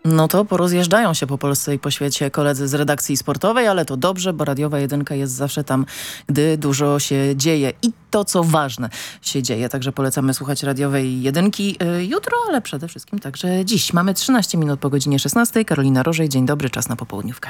No to porozjeżdżają się po Polsce i po świecie koledzy z redakcji sportowej, ale to dobrze, bo Radiowa Jedynka jest zawsze tam, gdy dużo się dzieje i to, co ważne, się dzieje. Także polecamy słuchać Radiowej Jedynki jutro, ale przede wszystkim także dziś. Mamy 13 minut po godzinie 16. Karolina Rożej, dzień dobry, czas na popołudniówkę.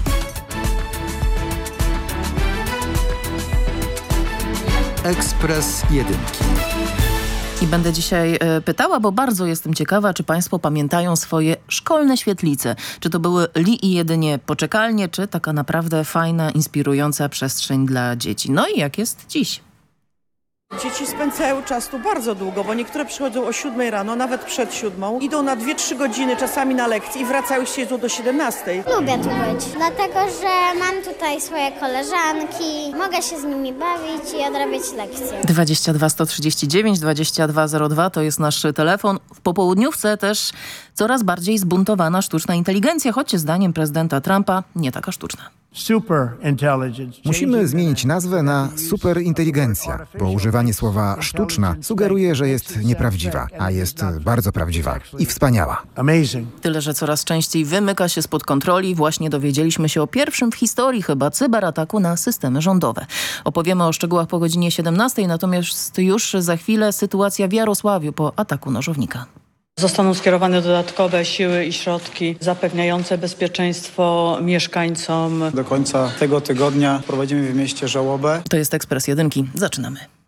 Ekspres Jedynki. I będę dzisiaj pytała, bo bardzo jestem ciekawa, czy państwo pamiętają swoje szkolne świetlice. Czy to były i jedynie poczekalnie, czy taka naprawdę fajna, inspirująca przestrzeń dla dzieci. No i jak jest dziś? Dzieci spędzają czas tu bardzo długo, bo niektóre przychodzą o 7 rano, nawet przed 7. Idą na 2-3 godziny czasami na lekcje i wracają się do 17. Lubię tu być, dlatego że mam tutaj swoje koleżanki, mogę się z nimi bawić i odrabiać lekcje. 22 139 2202 to jest nasz telefon. W popołudniówce też coraz bardziej zbuntowana sztuczna inteligencja, choć zdaniem prezydenta Trumpa nie taka sztuczna. Musimy zmienić nazwę na superinteligencja, bo używanie słowa sztuczna sugeruje, że jest nieprawdziwa, a jest bardzo prawdziwa i wspaniała. Tyle, że coraz częściej wymyka się spod kontroli. Właśnie dowiedzieliśmy się o pierwszym w historii chyba cyberataku na systemy rządowe. Opowiemy o szczegółach po godzinie 17, natomiast już za chwilę sytuacja w Jarosławiu po ataku nożownika. Zostaną skierowane dodatkowe siły i środki zapewniające bezpieczeństwo mieszkańcom. Do końca tego tygodnia prowadzimy w mieście żałobę. To jest Ekspres Jedynki. Zaczynamy.